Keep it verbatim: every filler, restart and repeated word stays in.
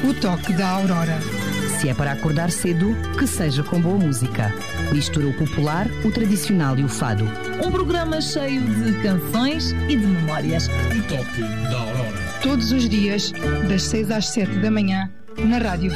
O toque da aurora. Se é para acordar cedo, que seja com boa música. Mistura o popular, o tradicional e o fado. Um programa cheio de canções e de memórias. O toque da aurora. Todos os dias, das seis às sete da manhã, na Rádio